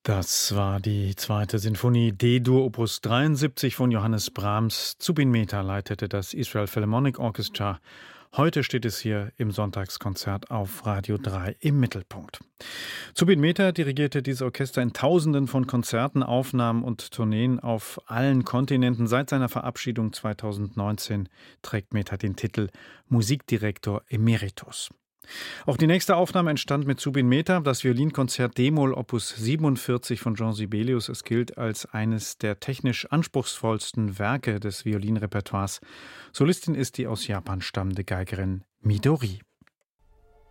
Das war die zweite Sinfonie D-Dur Opus 73 von Johannes Brahms. Zubin Mehta leitete das Israel Philharmonic Orchestra. Heute steht es hier im Sonntagskonzert auf Radio 3 im Mittelpunkt. Zubin Mehta dirigierte dieses Orchester in Tausenden von Konzerten, Aufnahmen und Tourneen auf allen Kontinenten. Seit seiner Verabschiedung 2019 trägt Mehta den Titel Musikdirektor Emeritus. Auch die nächste Aufnahme entstand mit Zubin Mehta, das Violinkonzert D-Moll Opus 47 von Jean Sibelius. Es gilt als eines der technisch anspruchsvollsten Werke des Violinrepertoires. Solistin ist die aus Japan stammende Geigerin Midori.